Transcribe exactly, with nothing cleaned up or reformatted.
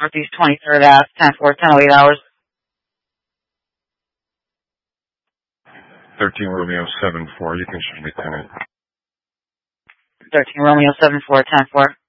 Northeast twenty-third Ave, ten four, ten oh eight hours. thirteen Romeo seven four, you can show me ten eight. thirteen Romeo seven four, ten four.